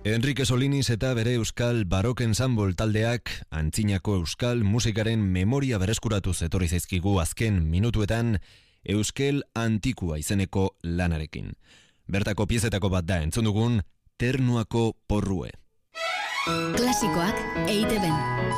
Enrique Solinis eta bere euskal barok ensemble taldeak antzinako euskal musikaren memoria bereskuratuz etorri zaizkigu azken minutuetan Euskel Antikua izeneko lanarekin. Bertako piezetako bat da entzun dugun Ternuako porrue. Klasikoak EITB-n.